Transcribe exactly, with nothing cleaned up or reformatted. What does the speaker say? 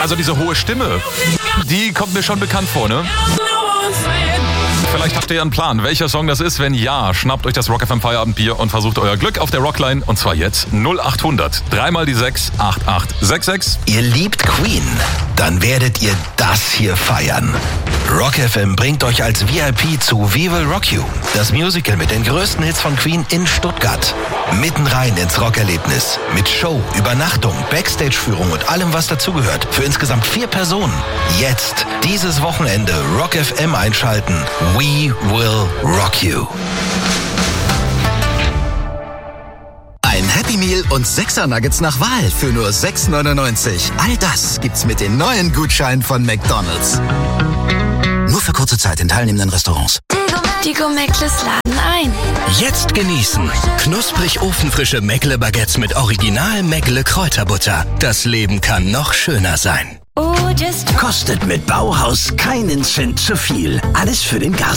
Also diese hohe Stimme, die kommt mir schon bekannt vor, ne? Vielleicht habt ihr ja einen Plan, welcher Song das ist. Wenn ja, schnappt euch das Rock F M Feierabendbier und versucht euer Glück auf der Rockline. Und zwar jetzt null acht hundert. Dreimal die sechs, acht acht sechs sechs. Ihr liebt Queen? Dann werdet ihr das hier feiern. Rock F M bringt euch als V I P zu We Will Rock You, das Musical mit den größten Hits von Queen in Stuttgart. Mitten rein ins Rockerlebnis. Mit Show, Übernachtung, Backstage-Führung und allem, was dazugehört. Für insgesamt vier Personen. Jetzt, dieses Wochenende, Rock F M einschalten. We Will Rock You. Ein Happy Meal und sechser Nuggets nach Wahl für nur sechs neunundneunzig. All das gibt's mit den neuen Gutscheinen von McDonald's. Nur für kurze Zeit in teilnehmenden Restaurants. Die Go-Meckles laden ein. Jetzt genießen. Knusprig ofenfrische Meckle-Baguettes mit Original Meckle-Kräuterbutter. Das Leben kann noch schöner sein. Oh, just Kostet mit Bauhaus keinen Cent zu viel. Alles für den Garten.